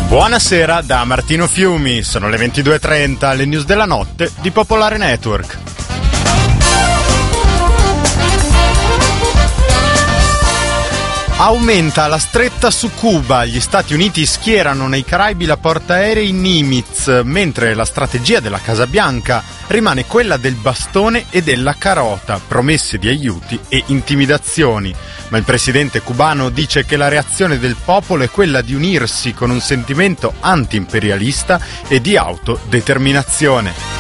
Buonasera da Martino Fiumi, sono le 22:30, le news della notte di Popolare Network. Aumenta la stretta su Cuba, gli Stati Uniti schierano nei Caraibi la portaerei Nimitz, mentre la strategia della Casa Bianca rimane quella del bastone e della carota, promesse di aiuti e intimidazioni. Ma il presidente cubano dice che la reazione del popolo è quella di unirsi con un sentimento anti-imperialista e di autodeterminazione.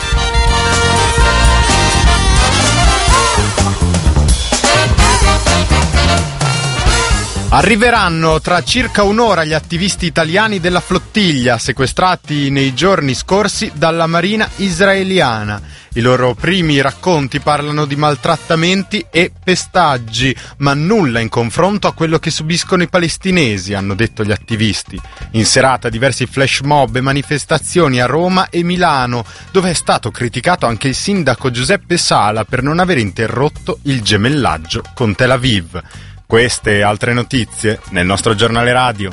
Arriveranno tra circa un'ora gli attivisti italiani della flottiglia sequestrati nei giorni scorsi dalla marina israeliana. I loro primi racconti parlano di maltrattamenti e pestaggi, ma nulla in confronto a quello che subiscono i palestinesi, hanno detto gli attivisti. In serata diversi flash mob e manifestazioni a Roma e Milano, dove è stato criticato anche il sindaco Giuseppe Sala per non aver interrotto il gemellaggio con Tel Aviv. Queste e altre notizie nel nostro giornale radio.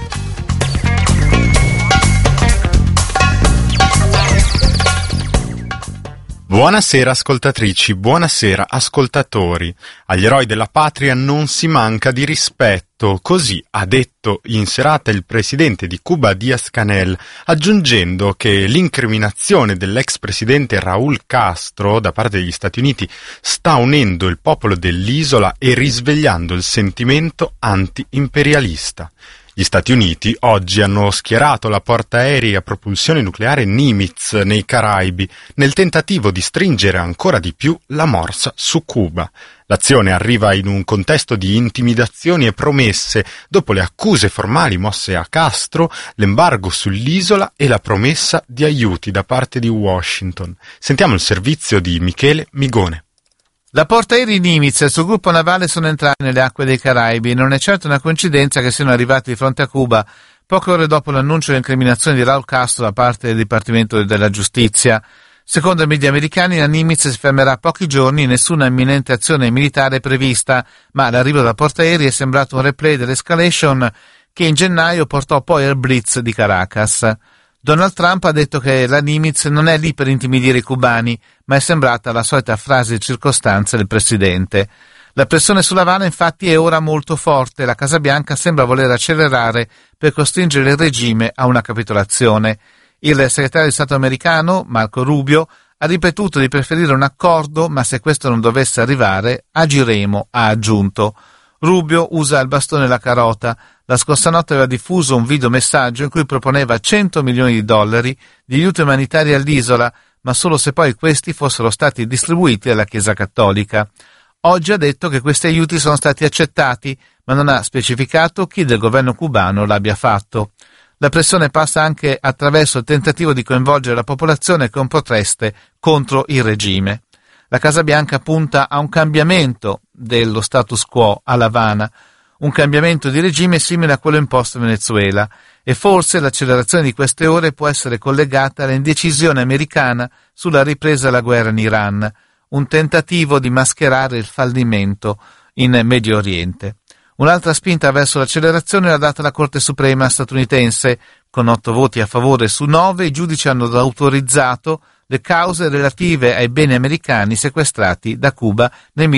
Buonasera ascoltatrici, buonasera ascoltatori. Agli eroi della patria non si manca di rispetto, così ha detto in serata il presidente di Cuba Díaz-Canel, aggiungendo che l'incriminazione dell'ex presidente Raúl Castro da parte degli Stati Uniti sta unendo il popolo dell'isola e risvegliando il sentimento anti-imperialista. Gli Stati Uniti oggi hanno schierato la portaerei a propulsione nucleare Nimitz nei Caraibi nel tentativo di stringere ancora di più la morsa su Cuba. L'azione arriva in un contesto di intimidazioni e promesse dopo le accuse formali mosse a Castro, l'embargo sull'isola e la promessa di aiuti da parte di Washington. Sentiamo il servizio di Michele Migone. La portaerei Nimitz e il suo gruppo navale sono entrati nelle acque dei Caraibi e non è certo una coincidenza che siano arrivati di fronte a Cuba poche ore dopo l'annuncio dell'incriminazione di Raúl Castro da parte del Dipartimento della Giustizia. Secondo i media americani la Nimitz si fermerà pochi giorni e nessuna imminente azione militare prevista, ma l'arrivo della portaerei è sembrato un replay dell'escalation che in gennaio portò poi al Blitz di Caracas. Donald Trump ha detto che la Nimitz non è lì per intimidire i cubani, ma è sembrata la solita frase di circostanza del presidente. La pressione sulla Havana infatti è ora molto forte, la Casa Bianca sembra voler accelerare per costringere il regime a una capitolazione. Il segretario di Stato americano, Marco Rubio, ha ripetuto di preferire un accordo, ma se questo non dovesse arrivare, agiremo, ha aggiunto. Rubio usa il bastone e la carota. La scorsa notte aveva diffuso un videomessaggio in cui proponeva $100 milioni di aiuti umanitari all'isola, ma solo se poi questi fossero stati distribuiti alla Chiesa Cattolica. Oggi ha detto che questi aiuti sono stati accettati, ma non ha specificato chi del governo cubano l'abbia fatto. La pressione passa anche attraverso il tentativo di coinvolgere la popolazione con proteste contro il regime. La Casa Bianca punta a un cambiamento dello status quo a L'Havana, un cambiamento di regime simile a quello imposto in Venezuela, e forse l'accelerazione di queste ore può essere collegata all'indecisione americana sulla ripresa della guerra in Iran, un tentativo di mascherare il fallimento in Medio Oriente. Un'altra spinta verso l'accelerazione l'ha data la Corte Suprema statunitense. Con 8 voti a favore su 9, i giudici hanno autorizzato le cause relative ai beni americani sequestrati da Cuba nel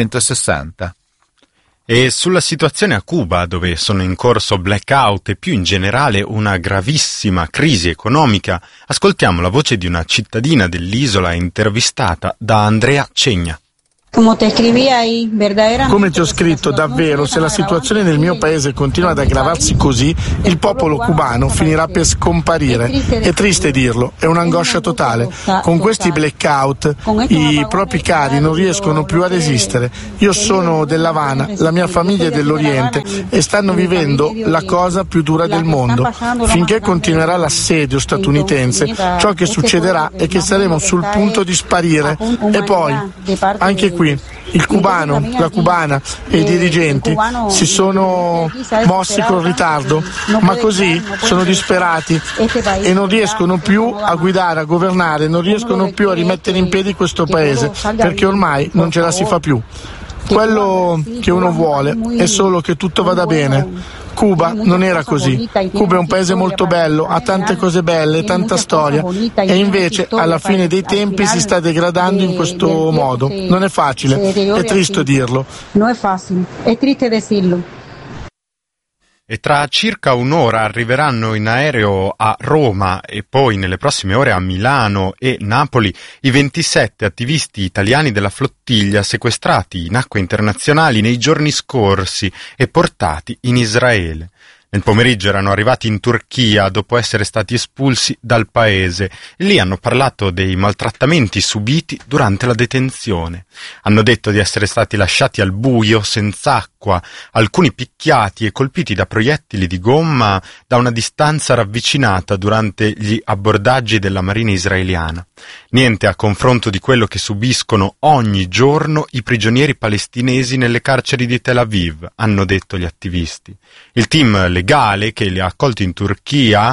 1960. E sulla situazione a Cuba, dove sono in corso blackout e più in generale una gravissima crisi economica, ascoltiamo la voce di una cittadina dell'isola intervistata da Andrea Cegna. Come ti ho scritto, davvero, se la situazione nel mio paese continua ad aggravarsi così, il popolo cubano finirà per scomparire. È triste dirlo, è un'angoscia totale. Con questi blackout i propri cari non riescono più a resistere. Io sono dell'Havana, la mia famiglia è dell'Oriente e stanno vivendo la cosa più dura del mondo. Finché continuerà l'assedio statunitense, ciò che succederà è che saremo sul punto di sparire. E poi, anche qui, il cubano, la cubana e i dirigenti si sono mossi con ritardo, ma così sono disperati e non riescono più a guidare, a governare, non riescono più a rimettere in piedi questo paese, perché ormai non ce la si fa più. Quello che uno vuole è solo che tutto vada bene. Cuba non era così. Cuba è un paese molto bello, ha tante cose belle, tanta storia, e invece alla fine dei tempi si sta degradando in questo modo. Non è facile, è triste dirlo. Non è facile, è triste dirlo. E tra circa un'ora arriveranno in aereo a Roma e poi nelle prossime ore a Milano e Napoli i 27 attivisti italiani della flottiglia sequestrati in acque internazionali nei giorni scorsi e portati in Israele. Nel pomeriggio erano arrivati in Turchia dopo essere stati espulsi dal paese e lì hanno parlato dei maltrattamenti subiti durante la detenzione. Hanno detto di essere stati lasciati al buio, senza acqua, alcuni picchiati e colpiti da proiettili di gomma da una distanza ravvicinata durante gli abbordaggi della marina israeliana. Niente a confronto di quello che subiscono ogni giorno i prigionieri palestinesi nelle carceri di Tel Aviv, hanno detto gli attivisti. Il team legale che li ha accolti in Turchia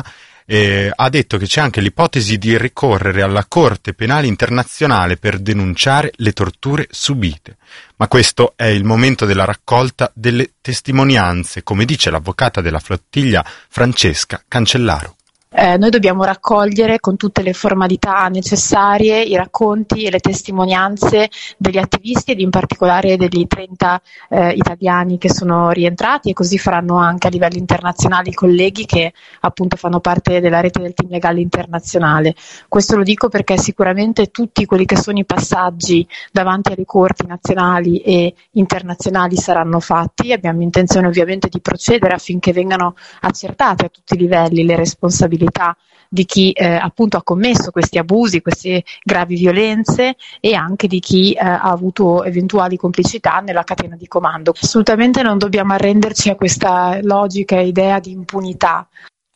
ha detto che c'è anche l'ipotesi di ricorrere alla Corte Penale Internazionale per denunciare le torture subite. Ma questo è il momento della raccolta delle testimonianze, come dice l'avvocata della flottiglia Francesca Cancellaro. Noi dobbiamo raccogliere con tutte le formalità necessarie i racconti e le testimonianze degli attivisti ed in particolare degli 30 italiani che sono rientrati, e così faranno anche a livello internazionale i colleghi che appunto fanno parte della rete del team legale internazionale. Questo lo dico perché sicuramente tutti quelli che sono i passaggi davanti alle corti nazionali e internazionali saranno fatti. Abbiamo intenzione ovviamente di procedere affinché vengano accertate a tutti i livelli le responsabilità di chi appunto ha commesso questi abusi, queste gravi violenze, e anche di chi ha avuto eventuali complicità nella catena di comando. Assolutamente non dobbiamo arrenderci a questa logica e idea di impunità.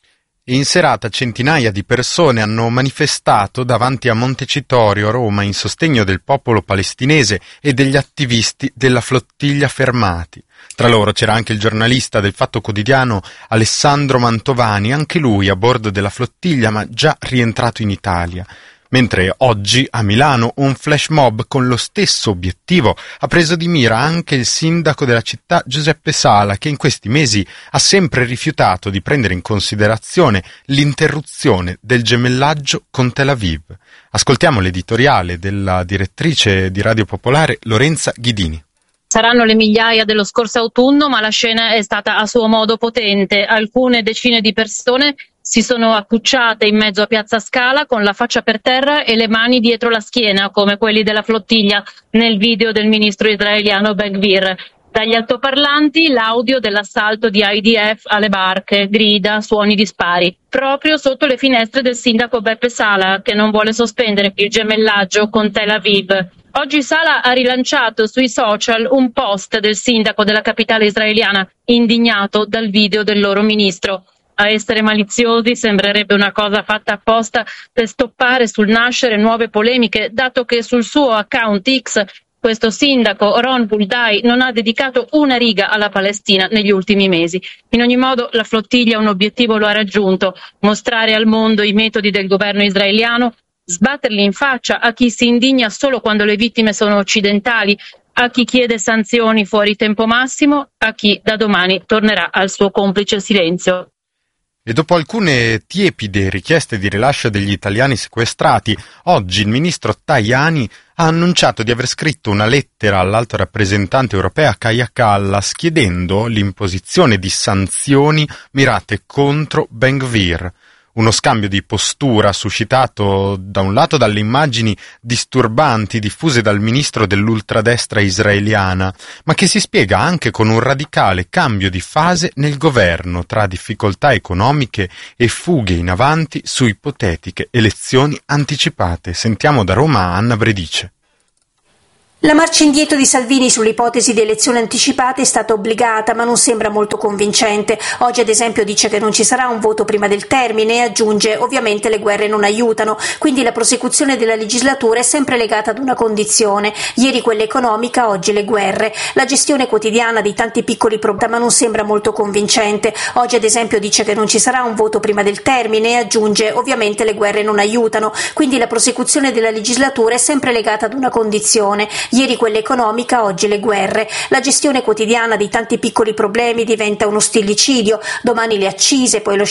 In serata centinaia di persone hanno manifestato davanti a Montecitorio, Roma, in sostegno del popolo palestinese e degli attivisti della flottiglia fermati. Tra loro c'era anche il giornalista del Fatto Quotidiano Alessandro Mantovani, anche lui a bordo della flottiglia ma già rientrato in Italia. Mentre oggi a Milano un flash mob con lo stesso obiettivo ha preso di mira anche il sindaco della città Giuseppe Sala, che in questi mesi ha sempre rifiutato di prendere in considerazione l'interruzione del gemellaggio con Tel Aviv. Ascoltiamo l'editoriale della direttrice di Radio Popolare Lorenza Ghidini. Saranno le migliaia dello scorso autunno, ma la scena è stata a suo modo potente. Alcune decine di persone si sono accucciate in mezzo a Piazza Scala con la faccia per terra e le mani dietro la schiena, come quelli della flottiglia nel video del ministro israeliano Ben-Gvir. Dagli altoparlanti l'audio dell'assalto di IDF alle barche, grida, suoni di spari, proprio sotto le finestre del sindaco Beppe Sala, che non vuole sospendere il gemellaggio con Tel Aviv. Oggi Sala ha rilanciato sui social un post del sindaco della capitale israeliana, indignato dal video del loro ministro. A essere maliziosi sembrerebbe una cosa fatta apposta per stoppare sul nascere nuove polemiche, dato che sul suo account X questo sindaco, Ron Buldai, non ha dedicato una riga alla Palestina negli ultimi mesi. In ogni modo, la flottiglia un obiettivo lo ha raggiunto: mostrare al mondo i metodi del governo israeliano, sbatterli in faccia a chi si indigna solo quando le vittime sono occidentali, a chi chiede sanzioni fuori tempo massimo, a chi da domani tornerà al suo complice silenzio. E dopo alcune tiepide richieste di rilascio degli italiani sequestrati, oggi il ministro Tajani ha annunciato di aver scritto una lettera all'alto rappresentante europea Kaja Kallas chiedendo l'imposizione di sanzioni mirate contro Ben-Gvir. Uno scambio di postura suscitato da un lato dalle immagini disturbanti diffuse dal ministro dell'ultradestra israeliana, ma che si spiega anche con un radicale cambio di fase nel governo tra difficoltà economiche e fughe in avanti su ipotetiche elezioni anticipate. Sentiamo da Roma Anna Bredice. La marcia indietro di Salvini sull'ipotesi di elezioni anticipate è stata obbligata, ma non sembra molto convincente. Oggi, ad esempio, dice che non ci sarà un voto prima del termine e aggiunge: ovviamente le guerre non aiutano, quindi la prosecuzione della legislatura è sempre legata ad una condizione. Ieri quella economica, oggi le guerre. La gestione quotidiana di tanti piccoli problemi, ma non sembra molto convincente. Oggi, ad esempio, dice che non ci sarà un voto prima del termine e aggiunge: ovviamente le guerre non aiutano, quindi la prosecuzione della legislatura è sempre legata ad una condizione. Ieri quella economica, oggi le guerre. La gestione quotidiana di tanti piccoli problemi diventa uno stillicidio, domani le accise, poi lo